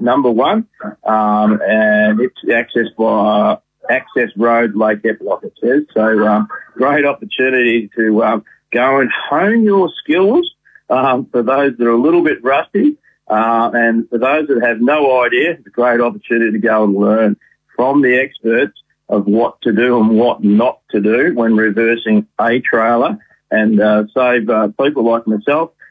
number one, and it's accessed by Access Road, Lake Eppalock, it says. So great opportunity to go and hone your skills for those that are a little bit rusty, and for those that have no idea, it's a great opportunity to go and learn from the experts of what to do and what not to do when reversing a trailer, and save people like myself